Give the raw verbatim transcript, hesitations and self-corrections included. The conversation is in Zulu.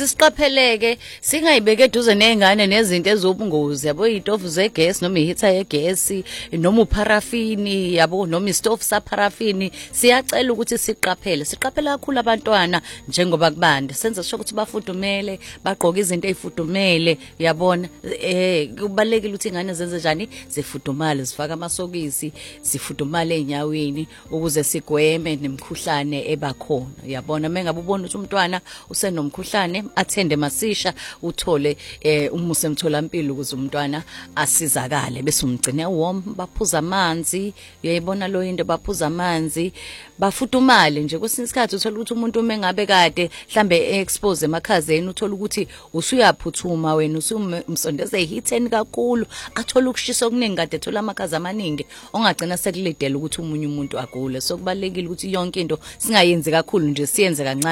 ukuthi siqapheleke singayibeke eduze nezingane nezinto ezobungozi yabo izitofu zegesi noma ihitha yegesi noma uparafini yabo noma isitofu saparafini siyacela ukuthi siqaphele siqaphele kakhulu abantwana njengoba kubanda senze sho ukuthi bafudumele bagqoka izinto ezifudumele yabona eh kubalekile ukuthi ingane zenze njani zifudumale zifaka amasokisi zifudumale enyaweni ukuze sigweme nemikhuhlane ebakhona yabona mengabe ubona ukuthi umntwana usenomkhuhlane athende masisha uthole eh umuse emtholampilo ukuze umntwana asizakale bese umgcina warm baphuza amanzi uyayibona lo into baphuza amanzi bafudumale nje kwesinye isikhathi uthola ukuthi umuntu mengabe kade mhlambe expose emakhazeni uthola ukuthi usuyaphuthuma wena usumsondeza ihitheni kakhulu athola ukushisa okuningi kade ethola amakhazi amaningi ongagcina sekulidela ukuthi umunye umuntu agule so kubalekile ukuthi yonke into singayenzi kakhulu nje siyenze kancane.